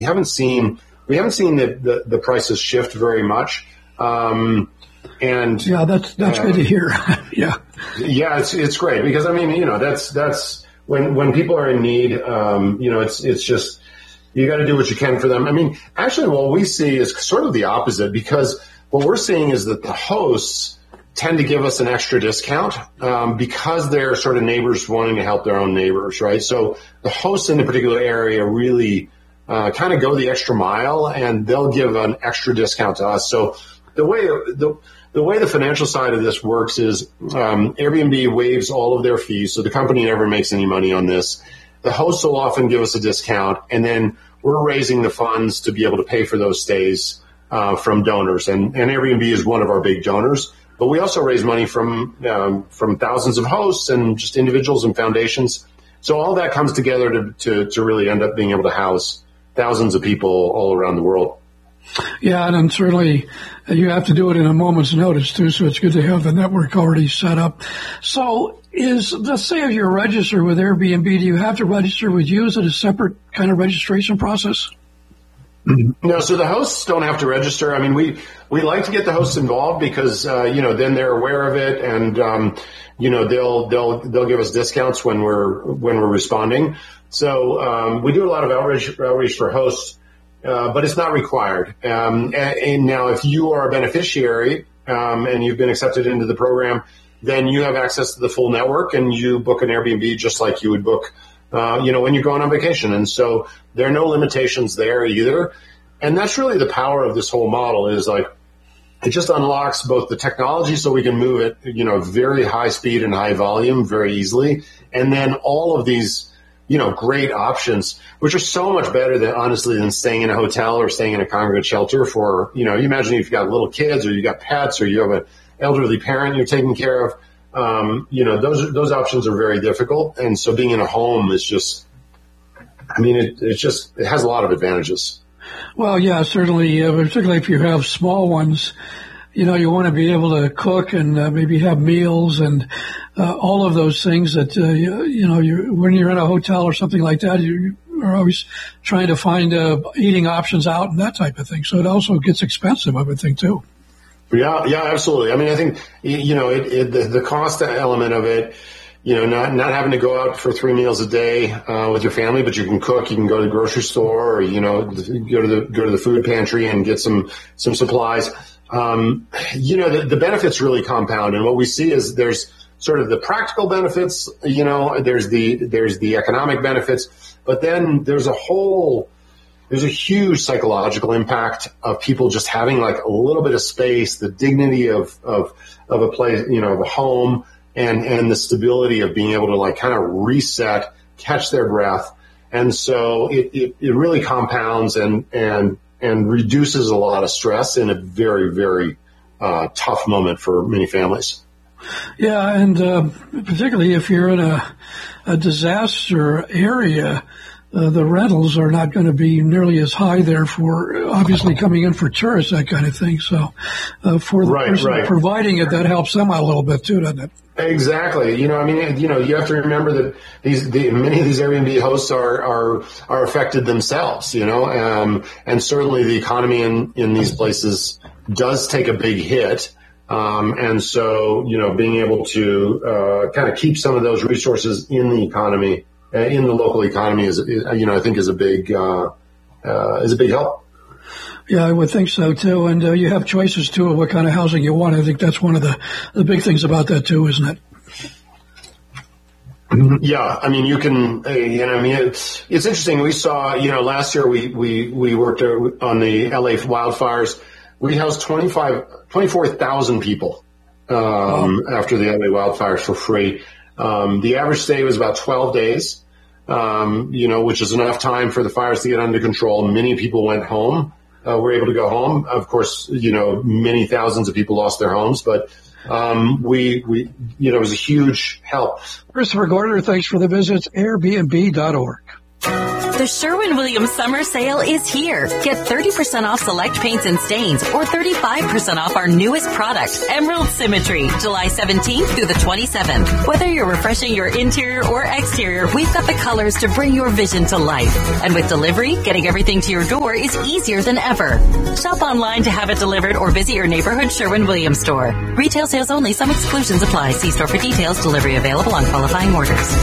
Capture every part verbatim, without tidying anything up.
haven't seen we haven't seen the, the, the prices shift very much. Um, and yeah, that's that's uh, good to hear. yeah, yeah, it's it's great because I mean, you know, that's that's when when people are in need. Um, you know, it's it's just you got to do what you can for them. I mean, actually, what we see is sort of the opposite because what we're seeing is that the hosts tend to give us an extra discount um, because they're sort of neighbors wanting to help their own neighbors, right? So the hosts in a particular area really uh, kind of go the extra mile, and they'll give an extra discount to us. So the way the the way the financial side of this works is um, Airbnb waives all of their fees, so the company never makes any money on this. The hosts will often give us a discount, and then we're raising the funds to be able to pay for those stays uh, from donors, and, and Airbnb is one of our big donors. But we also raise money from um, from thousands of hosts and just individuals and foundations. So all that comes together to, to, to really end up being able to house thousands of people all around the world. Yeah, and certainly you have to do it in a moment's notice, too, so it's good to have the network already set up. So is, let's say if you're registered with Airbnb, do you have to register with you? Is it a separate kind of registration process? No, so the hosts don't have to register. I mean, we, we like to get the hosts involved because, uh, you know, then they're aware of it and, um, you know, they'll, they'll, they'll give us discounts when we're, when we're responding. So, um, we do a lot of outreach, outreach for hosts. Uh, but it's not required. Um, and, and now if you are a beneficiary, um, and you've been accepted into the program, then you have access to the full network and you book an Airbnb just like you would book, uh, you know, when you're going on vacation. And so there are no limitations there either. And that's really the power of this whole model is like, it just unlocks both the technology so we can move it, you know, very high speed and high volume very easily. And then all of these, you know, great options, which are so much better than honestly than staying in a hotel or staying in a congregate shelter for, you know, you imagine if you've got little kids or you got pets or you have an elderly parent you're taking care of, um, you know, those, those options are very difficult. And so being in a home is just, I mean, it, it's just, it has a lot of advantages. Well, yeah, certainly, uh, particularly if you have small ones, you know, you want to be able to cook and uh, maybe have meals and uh, all of those things that, uh, you, you know, you, when you're in a hotel or something like that, you are always trying to find uh, eating options out and that type of thing. So it also gets expensive, I would think, too. Yeah, yeah, absolutely. I mean, I think, you know, it, it, the, the cost element of it, you know, not, not having to go out for three meals a day uh, with your family, but you can cook, you can go to the grocery store or, you know, go to the, go to the food pantry and get some, some supplies. Um, you know, the, the benefits really compound, and what we see is there's sort of the practical benefits, you know, there's the, there's the economic benefits, but then there's a whole, there's a huge psychological impact of people just having like a little bit of space, the dignity of, of, of a place, you know, of a home and, and the stability of being able to like kind of reset, catch their breath. And so it, it, it really compounds and, and, and reduces a lot of stress in a very, very uh, tough moment for many families. Yeah, and uh, particularly if you're in a, a disaster area, uh, the rentals are not going to be nearly as high there for obviously coming in for tourists, that kind of thing. So uh, for the right, person right. providing it, that helps them out a little bit too, doesn't it? Exactly. You know, I mean, you know, you have to remember that these, the, many of these Airbnb hosts are, are, are affected themselves, you know, um, and certainly the economy in, in these places does take a big hit. Um, and so, you know, being able to, uh, kind of keep some of those resources in the economy, uh, in the local economy is, is, you know, I think is a big, uh, uh, is a big help. Yeah, I would think so, too. And uh, you have choices, too, of what kind of housing you want. I think that's one of the, the big things about that, too, isn't it? Yeah, I mean, you can, uh, you know, I mean, it's, it's interesting. We saw, you know, last year we, we, we worked on the L A wildfires. We housed twenty-five, twenty-four thousand people um, oh. after the L A wildfires for free. Um, the average stay was about twelve days, um, you know, which is enough time for the fires to get under control. Many people went home. Uh, were able to go home. Of course, you know, many thousands of people lost their homes, but um, we, we, you know, it was a huge help. Christopher Gorder, thanks for the visit. Airbnb dot org. The Sherwin-Williams Summer Sale is here. Get thirty percent off select paints and stains or thirty-five percent off our newest product, Emerald Symmetry, July seventeenth through the twenty-seventh. Whether you're refreshing your interior or exterior, we've got the colors to bring your vision to life. And with delivery, getting everything to your door is easier than ever. Shop online to have it delivered or visit your neighborhood Sherwin-Williams store. Retail sales only. Some exclusions apply. See store for details. Delivery available on qualifying orders.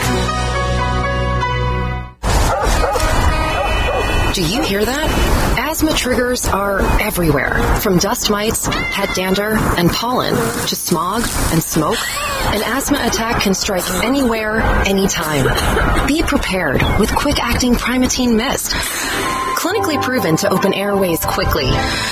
Do you hear that? Asthma triggers are everywhere, from dust mites, pet dander, and pollen, to smog and smoke. An asthma attack can strike anywhere, anytime. Be prepared with quick-acting Primatene Mist. Clinically proven to open airways quickly.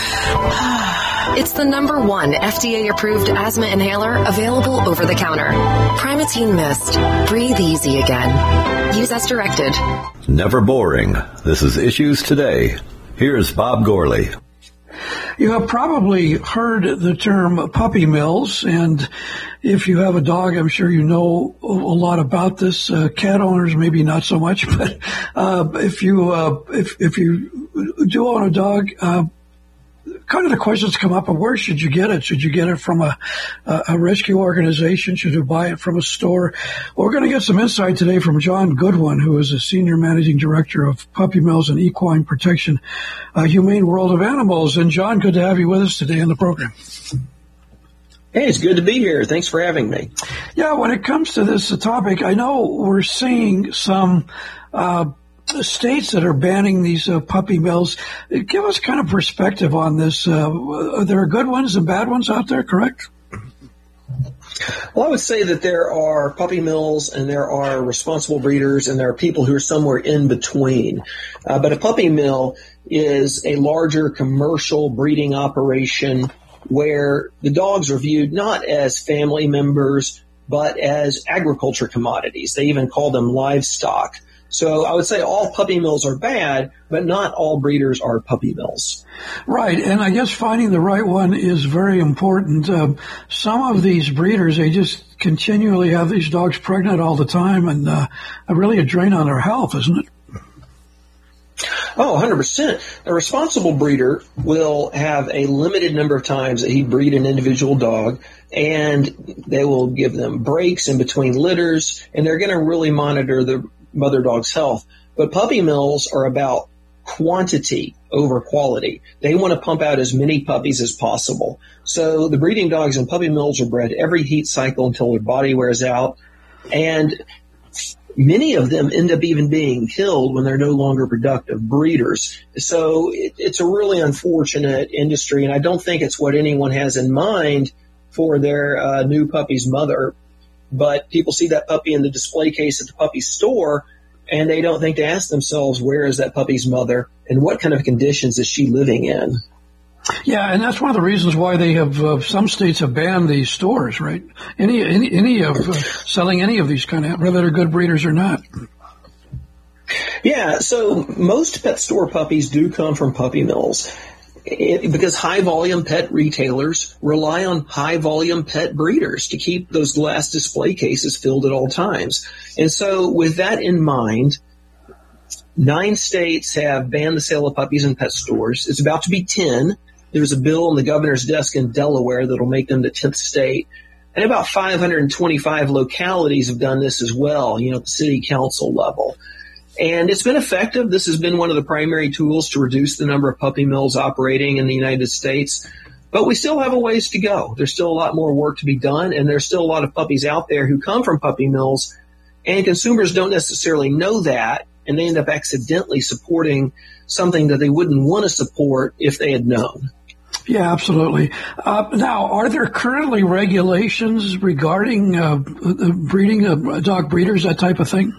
It's the number one F D A-approved asthma inhaler available over the counter. Primatene Mist. Breathe easy again. Use as directed. Never boring. This is Issues Today. Here's Bob Gorley. You have probably heard the term puppy mills, and if you have a dog, I'm sure you know a lot about this. Uh, cat owners, maybe not so much, but uh, if you uh, if if you do own a dog, uh, kind of the questions come up of where should you get it? Should you get it from a, a rescue organization? Should you buy it from a store? Well, we're going to get some insight today from John Goodwin, who is a Senior Managing Director of Puppy Mills and Equine Protection, uh, Humane World of Animals. And John, good to have you with us today on the program. Hey, it's good to be here. Thanks for having me. Yeah, when it comes to this topic, I know we're seeing some uh states that are banning these uh, puppy mills. Give us kind of perspective on this. Uh, are there good ones and bad ones out there, correct? Well, I would say that there are puppy mills and there are responsible breeders and there are people who are somewhere in between. Uh, but a puppy mill is a larger commercial breeding operation where the dogs are viewed not as family members, but as agriculture commodities. They even call them livestock. So I would say all puppy mills are bad, but not all breeders are puppy mills. Right, and I guess finding the right one is very important. Um, some of these breeders, they just continually have these dogs pregnant all the time, and uh, really a drain on their health, isn't it? Oh, one hundred percent. A responsible breeder will have a limited number of times that he breed an individual dog, and they will give them breaks in between litters, and they're going to really monitor the mother dog's health. But puppy mills are about quantity over quality. They want to pump out as many puppies as possible. So the breeding dogs in puppy mills are bred every heat cycle until their body wears out. And many of them end up even being killed when they're no longer productive breeders. So it, it's a really unfortunate industry, and I don't think it's what anyone has in mind for their uh, new puppy's mother. But people see that puppy in the display case at the puppy store, and they don't think to ask themselves, where is that puppy's mother, and what kind of conditions is she living in? Yeah, and that's one of the reasons why they have, uh, some states have banned these stores, right? Any any, any of uh, selling any of these kind of, whether they're good breeders or not. Yeah, so most pet store puppies do come from puppy mills. It, because high-volume pet retailers rely on high-volume pet breeders to keep those glass display cases filled at all times. And so with that in mind, nine states have banned the sale of puppies in pet stores. It's about to be ten. There's a bill on the governor's desk in Delaware that will make them the tenth state. And about five hundred twenty-five localities have done this as well, you know, at the city council level. And it's been effective. This has been one of the primary tools to reduce the number of puppy mills operating in the United States. But we still have a ways to go. There's still a lot more work to be done, and there's still a lot of puppies out there who come from puppy mills, and consumers don't necessarily know that, and they end up accidentally supporting something that they wouldn't want to support if they had known. Yeah, absolutely. Uh, now, are there currently regulations regarding uh, breeding, uh, dog breeders, that type of thing?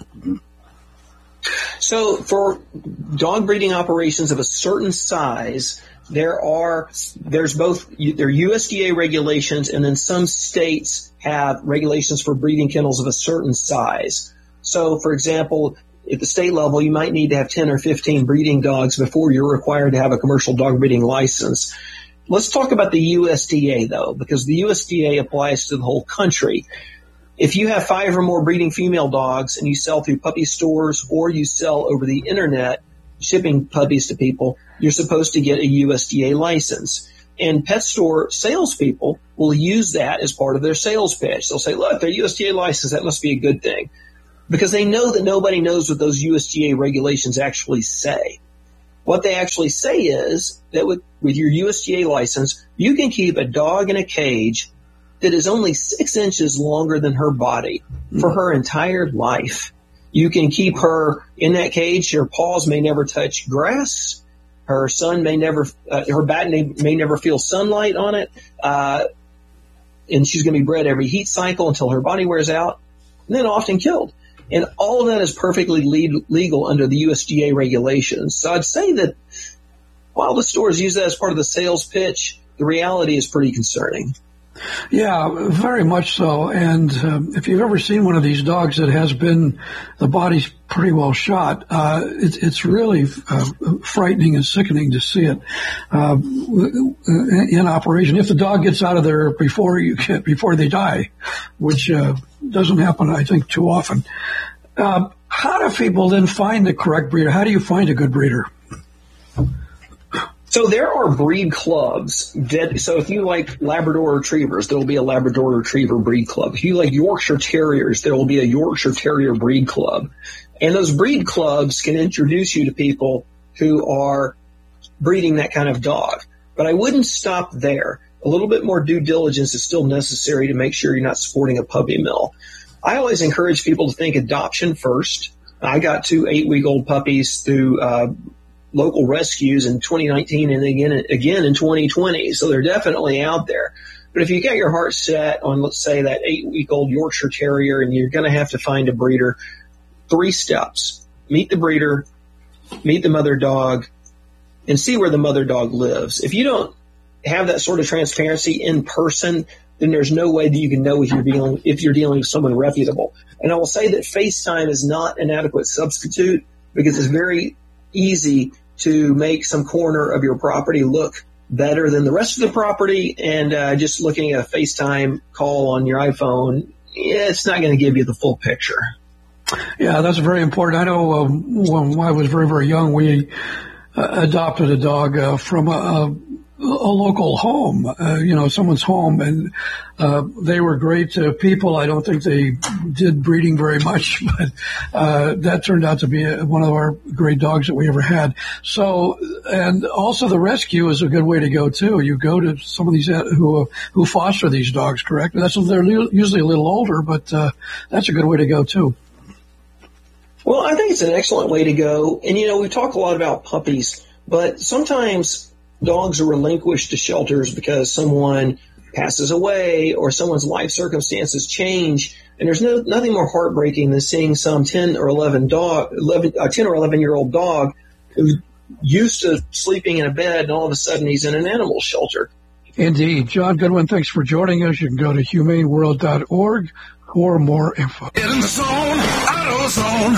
So for dog breeding operations of a certain size, there are, there's both, there are U S D A regulations, and then some states have regulations for breeding kennels of a certain size. So, for example, at the state level, you might need to have ten or fifteen breeding dogs before you're required to have a commercial dog breeding license. Let's talk about the U S D A, though, because the U S D A applies to the whole country. If you have five or more breeding female dogs and you sell through puppy stores or you sell over the internet, shipping puppies to people, you're supposed to get a U S D A license. And pet store salespeople will use that as part of their sales pitch. They'll say, look, they're U S D A licensed. That must be a good thing. Because they know that nobody knows what those U S D A regulations actually say. What they actually say is that with, with your U S D A license, you can keep a dog in a cage that is only six inches longer than her body for her entire life. You can keep her in that cage. Her paws may never touch grass. Her sun may never, uh, her bat may, may never feel sunlight on it. Uh, and she's going to be bred every heat cycle until her body wears out, and then often killed. And all of that is perfectly le- legal under the U S D A regulations. So I'd say that while the stores use that as part of the sales pitch, the reality is pretty concerning. Yeah, very much so. And um, if you've ever seen one of these dogs that has been, the body's pretty well shot, uh, it, it's really uh, frightening and sickening to see it uh, in operation. If the dog gets out of there before you get, before they die, which uh, doesn't happen, I think, too often. Uh, how do people then find the correct breeder? How do you find a good breeder? So there are breed clubs. That, so if you like Labrador Retrievers, there will be a Labrador Retriever breed club. If you like Yorkshire Terriers, there will be a Yorkshire Terrier breed club. And those breed clubs can introduce you to people who are breeding that kind of dog. But I wouldn't stop there. A little bit more due diligence is still necessary to make sure you're not supporting a puppy mill. I always encourage people to think adoption first. I got two eight-week-old puppies through uh local rescues in twenty nineteen and again again in twenty twenty. So they're definitely out there. But if you get your heart set on, let's say, that eight-week-old Yorkshire Terrier and you're going to have to find a breeder, three steps. Meet the breeder, meet the mother dog, and see where the mother dog lives. If you don't have that sort of transparency in person, then there's no way that you can know if you're dealing, if you're dealing with someone reputable. And I will say that FaceTime is not an adequate substitute because it's very easy to make some corner of your property look better than the rest of the property, and uh, just looking at a FaceTime call on your iPhone, it's not going to give you the full picture. Yeah, that's very important. I know uh, when I was very, very young, we uh, adopted a dog uh, from a, a, a local home, uh, you know, someone's home, and uh, they were great uh, people. I don't think they did breeding very much, but uh, that turned out to be a, one of our great dogs that we ever had. So, and also the rescue is a good way to go too. You go to some of these uh, who who foster these dogs, correct? That's they're usually a little older, but uh, that's a good way to go too. Well, I think it's an excellent way to go. And, you know, we talk a lot about puppies, but sometimes dogs are relinquished to shelters because someone passes away or someone's life circumstances change. And there's no nothing more heartbreaking than seeing some ten or eleven dog, eleven, uh, ten or eleven year old dog who's used to sleeping in a bed and all of a sudden he's in an animal shelter. Indeed. John Goodwin, thanks for joining us. You can go to humane world dot org for more info. Get in the zone, AutoZone.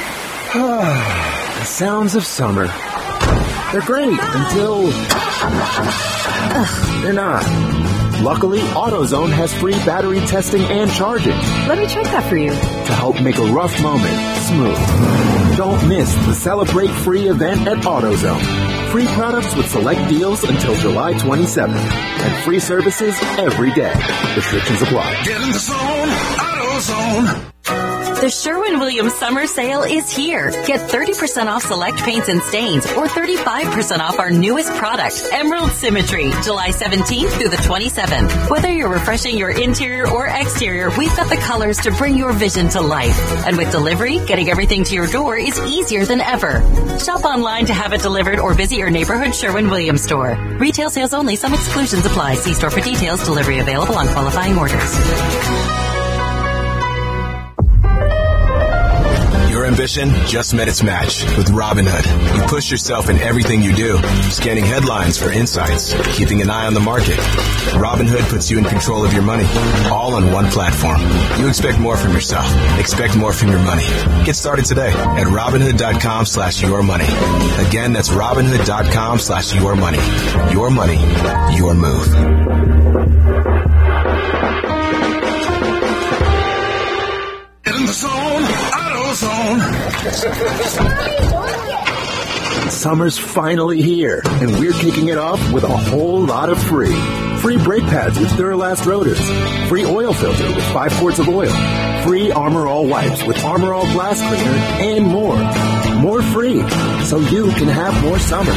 The sounds of summer. They're great until Ugh, they're not. Luckily, AutoZone has free battery testing and charging. Let me check that for you. To help make a rough moment smooth. Don't miss the Celebrate Free event at AutoZone. Free products with select deals until July twenty-seventh. And free services every day. Restrictions apply. Get in the zone, AutoZone. The Sherwin-Williams Summer Sale is here. Get thirty percent off select paints and stains or thirty-five percent off our newest product, Emerald Symmetry, July seventeenth through the twenty-seventh. Whether you're refreshing your interior or exterior, we've got the colors to bring your vision to life. And with delivery, getting everything to your door is easier than ever. Shop online to have it delivered or visit your neighborhood Sherwin-Williams store. Retail sales only. Some exclusions apply. See store for details. Delivery available on qualifying orders. Your ambition just met its match with Robinhood. You push yourself in everything you do, scanning headlines for insights, keeping an eye on the market. Robinhood puts you in control of your money, all on one platform. You expect more from yourself. Expect more from your money. Get started today at Robinhood.com slash your money. Again, that's Robinhood.com slash your money. Your money, your move. in the zone, AutoZone. Summer's finally here, and we're kicking it off with a whole lot of free. Free brake pads with Duralast rotors. Free oil filter with five quarts of oil. Free Armor All wipes with Armor All glass cleaner, and more. More free, so you can have more summer.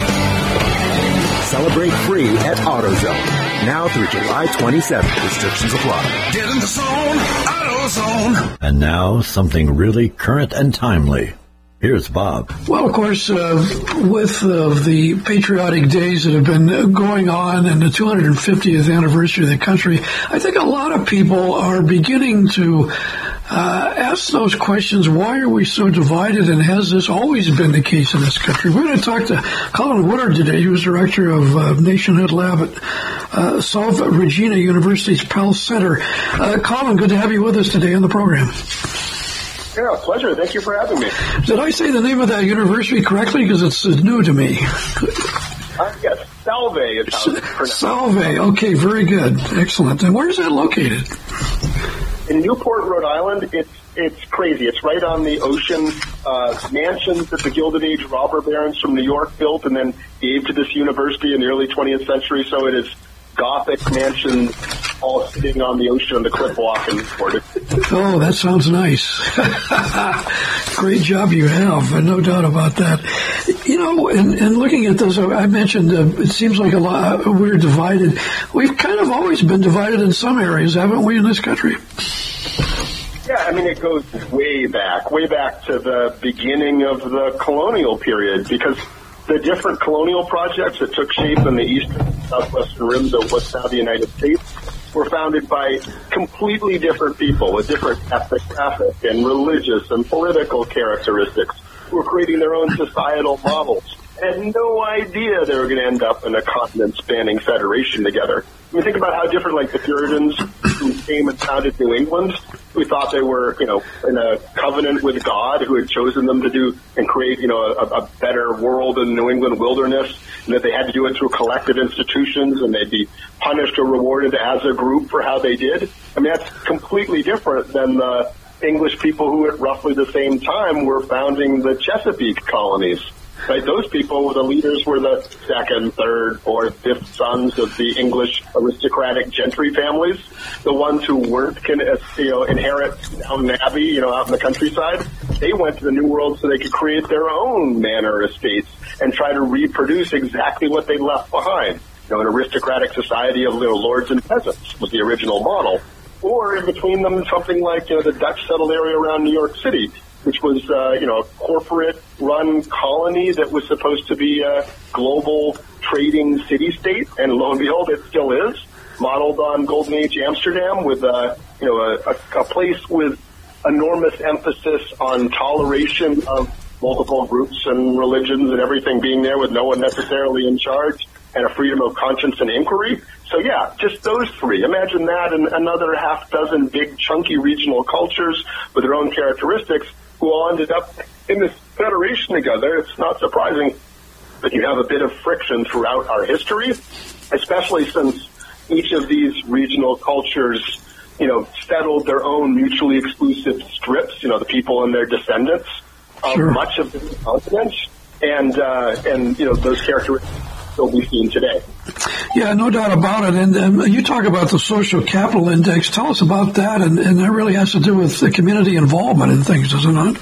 Celebrate free at AutoZone. Now through July twenty-seventh. Restrictions apply. Get in the zone, AutoZone. And now, something really current and timely. Here's Bob. Well, of course, uh, with uh, the patriotic days that have been going on and the two hundred fiftieth anniversary of the country, I think a lot of people are beginning to uh, ask those questions. Why are we so divided, and has this always been the case in this country? We're going to talk to Colin Woodard today, who's director of uh, Nationhood Lab at uh, South Regina University's Pell Center. Uh, Colin, good to have you with us today on the program. Yeah, pleasure. Thank you for having me. Did I say the name of that university correctly? Because it's new to me. Uh, yes, Salve is how it's pronounced. Salve. Okay, very good. Excellent. And where is that located? In Newport, Rhode Island. It's it's crazy. It's right on the ocean. Uh, mansions that the Gilded Age robber barons from New York built and then gave to this university in the early twentieth century. So it is Gothic mansions all sitting on the ocean on the cliff walk in Newport. Oh, that sounds nice. Great job you have, no doubt about that. You know, and, and looking at this, I mentioned uh, it seems like a lot, we're divided. We've kind of always been divided in some areas, haven't we, in this country? Yeah, I mean, it goes way back, way back to the beginning of the colonial period, because the different colonial projects that took shape in the eastern and southwestern rims of what's now the United States were founded by completely different people with different ethnographic and religious and political characteristics who were creating their own societal models. Had no idea they were going to end up in a continent-spanning federation together. I mean, think about how different, like, the Puritans who came and founded New England, who thought they were, you know, in a covenant with God, who had chosen them to do and create, you know, a, a better world in the New England wilderness, and that they had to do it through collective institutions, and they'd be punished or rewarded as a group for how they did. I mean, that's completely different than the English people who at roughly the same time were founding the Chesapeake colonies. Right, those people, the leaders, were the second, third, fourth, fifth sons of the English aristocratic gentry families. The ones who weren't can, you know, inherit Downton Abbey, you know, out in the countryside. They went to the New World so they could create their own manor estates and try to reproduce exactly what they left behind. You know, an aristocratic society of, you know, lords and peasants was the original model. Or in between them, something like, you know, the Dutch settled area around New York City, which was, uh, you know, a corporate-run colony that was supposed to be a global trading city-state, and lo and behold, it still is, modeled on Golden Age Amsterdam with, uh, you know, a, a, a place with enormous emphasis on toleration of multiple groups and religions and everything being there with no one necessarily in charge, and a freedom of conscience and inquiry. So, yeah, just those three. Imagine that and another half dozen big, chunky regional cultures with their own characteristics who all ended up in this federation together. It's not surprising that you have a bit of friction throughout our history, especially since each of these regional cultures, you know, settled their own mutually exclusive strips, you know, the people and their descendants of sure. much of the continent. And, uh, and, you know, those characteristics still be seen today. Yeah, no doubt about it. And um, you talk about the social capital index. Tell us about that. And, and that really has to do with the community involvement in things, does it not?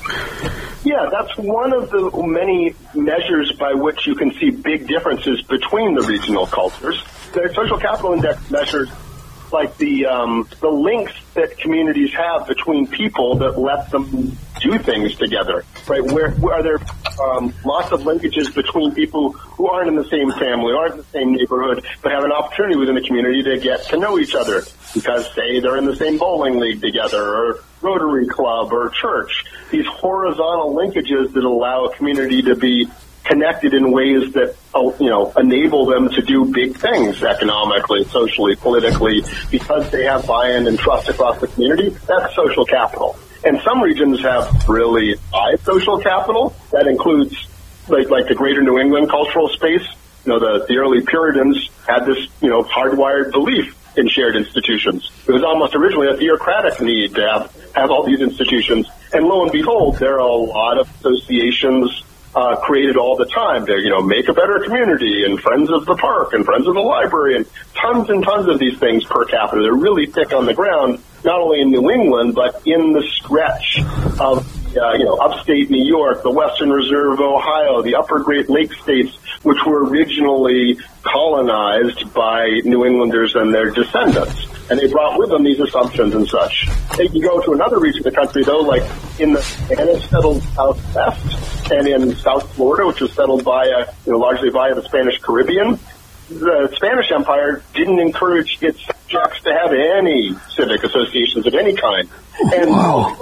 Yeah, that's one of the many measures by which you can see big differences between the regional cultures. The social capital index measures like the um, the links that communities have between people that let them do things together, right? Where, where are there um, lots of linkages between people who aren't in the same family, aren't in the same neighborhood, but have an opportunity within the community to get to know each other because, say, they're in the same bowling league together or Rotary Club or church. These horizontal linkages that allow a community to be connected in ways that, you know, enable them to do big things economically, socially, politically, because they have buy-in and trust across the community. That's social capital. And some regions have really high social capital. That includes, like, like the greater New England cultural space. You know, the, the early Puritans had this, you know, hardwired belief in shared institutions. It was almost originally a theocratic need to have, have all these institutions. And lo and behold, there are a lot of associations uh, created all the time to, you know, make a better community, and Friends of the Park and Friends of the Library, and tons and tons of these things per capita. They're really thick on the ground, not only in New England, but in the stretch of, uh, you know, upstate New York, the Western Reserve of Ohio, the upper Great Lakes states, which were originally colonized by New Englanders and their descendants. And they brought with them these assumptions and such. They can go to another region of the country, though, like in the Spanish-settled Southwest and in South Florida, which was settled by, uh, you know, largely via the Spanish Caribbean. The Spanish Empire didn't encourage its subjects to have any civic associations of any kind. And wow.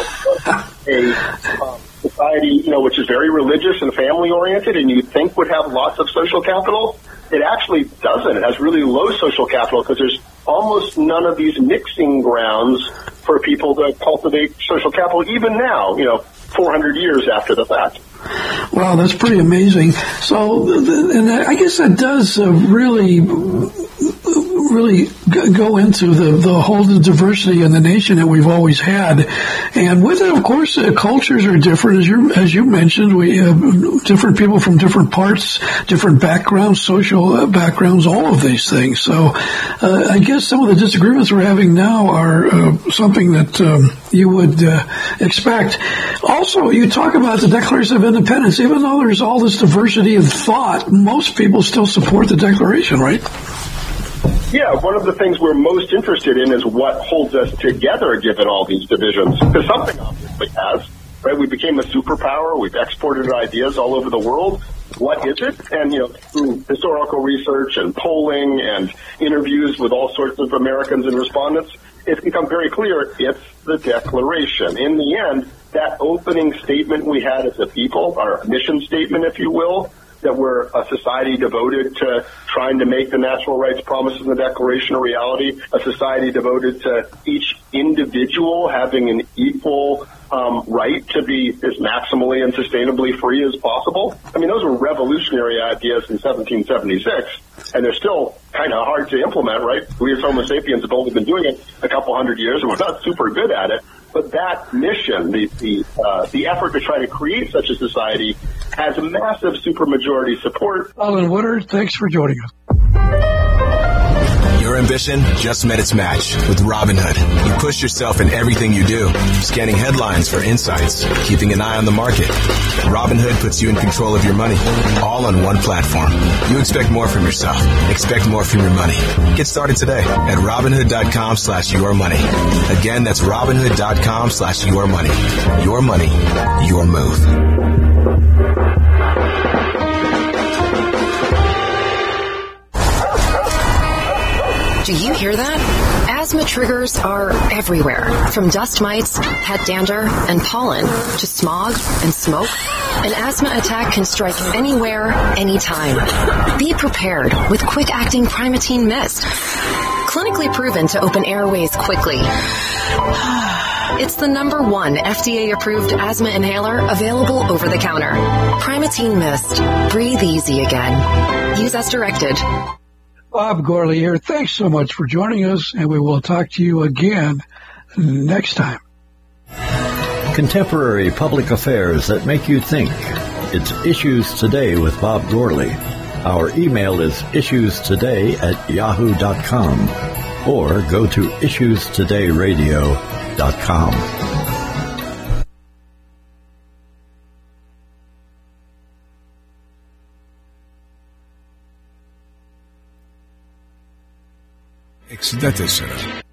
a um, society, you know, which is very religious and family-oriented, and you'd think would have lots of social capital, it actually doesn't. It has really low social capital because there's almost none of these mixing grounds for people to cultivate social capital, even now, you know, four hundred years after the fact. Wow, that's pretty amazing. So, and I guess that does uh, really, really go into the, the whole diversity in the nation that we've always had. And with it, of course, uh, cultures are different. As you, as you mentioned, we have different people from different parts, different backgrounds, social backgrounds, all of these things. So, uh, I guess some of the disagreements we're having now are uh, something that um, you would uh, expect. Also, you talk about the Declaration of Independence. Even though there's all this diversity of thought, most people still support the Declaration, right? Yeah, one of the things we're most interested in is what holds us together given all these divisions. Because something obviously has, right? We became a superpower. We've exported ideas all over the world. What is it? And, you know, through historical research and polling and interviews with all sorts of Americans and respondents, it's become very clear it's the Declaration. In the end, that opening statement we had as a people, our mission statement, if you will, that we're a society devoted to trying to make the natural rights promises in the Declaration a reality, a society devoted to each individual having an equal um, right to be as maximally and sustainably free as possible. I mean, those were revolutionary ideas in seventeen seventy-six, and they're still kind of hard to implement, right? We as Homo sapiens have only been doing it a couple hundred years, and we're not super good at it. But that mission, the the, uh, the effort to try to create such a society, has massive supermajority support. Alan Woodard, thanks for joining us. Your ambition just met its match with Robinhood. You push yourself in everything you do, scanning headlines for insights, keeping an eye on the market. Robinhood puts you in control of your money, all on one platform. You expect more from yourself. Expect more from your money. Get started today at Robinhood.com slash your money. Again, that's Robinhood.com slash your money. Your money, your move. Do you hear that? Asthma triggers are everywhere, from dust mites, head dander, and pollen, to smog and smoke. An asthma attack can strike anywhere, anytime. Be prepared with quick-acting Primatene Mist. Clinically proven to open airways quickly. It's the number one F D A-approved asthma inhaler available over the counter. Primatene Mist. Breathe easy again. Use as directed. Bob Gourley here. Thanks so much for joining us, and we will talk to you again next time. Contemporary public affairs that make you think. It's Issues Today with Bob Gourley. Our email is issuestoday at yahoo dot com or go to issues today radio dot com. Εξήντα τέσσερα.